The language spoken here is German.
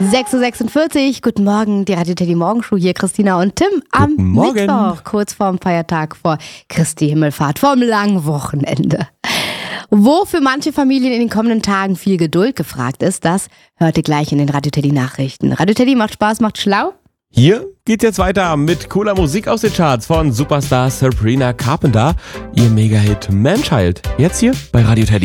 6.46 Uhr, guten Morgen, die Radio Teddy Morgenshow hier, Christina und Tim am Mittwoch, kurz vorm Feiertag, vor Christi Himmelfahrt, vorm langen Wochenende. Wo für manche Familien in den kommenden Tagen viel Geduld gefragt ist, das hört ihr gleich in den Radio Teddy Nachrichten. Radio Teddy macht Spaß, macht schlau. Hier geht's jetzt weiter mit cooler Musik aus den Charts von Superstar Sabrina Carpenter. Ihr Mega-Hit Man Child. Jetzt hier bei Radio Teddy.